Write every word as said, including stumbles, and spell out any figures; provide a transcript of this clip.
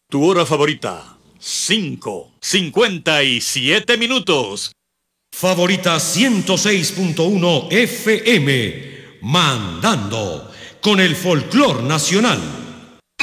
Tu hora favorita, cinco, cincuenta y siete minutos. Favorita ciento seis punto uno F M, mandando con el folclor nacional.